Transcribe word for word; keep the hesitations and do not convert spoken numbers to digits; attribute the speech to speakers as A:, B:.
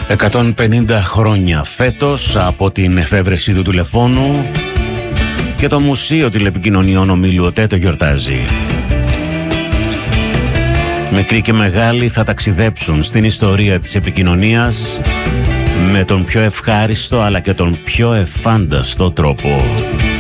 A: εκατόν πενήντα χρόνια φέτος από την εφεύρεση του τηλεφώνου και το Μουσείο Τηλεπικοινωνιών Ομίλου ΟΤΕ το γιορτάζει. Μικροί και μεγάλοι θα ταξιδέψουν στην ιστορία της επικοινωνίας με τον πιο ευχάριστο αλλά και τον πιο εφάνταστο τρόπο.